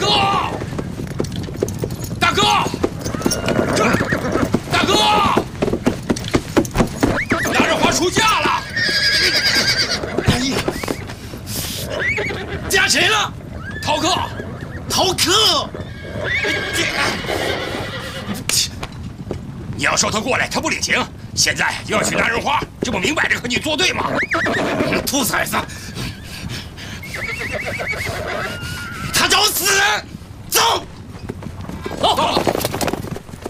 哥，大哥，大哥，拿着花出嫁了！ 哎呀，嫁谁了？ 逃课， 逃课！ 你要说他过来，他不领情，现在又要去拿人花，这不明摆着和你作对吗？ 兔崽子！他找死！走， 走。